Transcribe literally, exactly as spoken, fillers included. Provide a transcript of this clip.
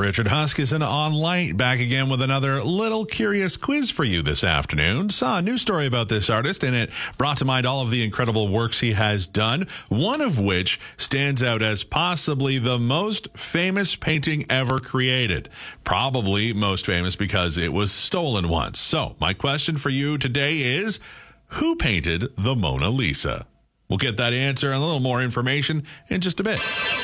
Richard Huskisson on Light, back again with another little curious quiz for you this afternoon. Saw a new story about this artist, and it brought to mind all of the incredible works he has done, one of which stands out as possibly the most famous painting ever created. Probably most famous because it was stolen once. So, my question for you today is, who painted the Mona Lisa? We'll get that answer and a little more information in just a bit.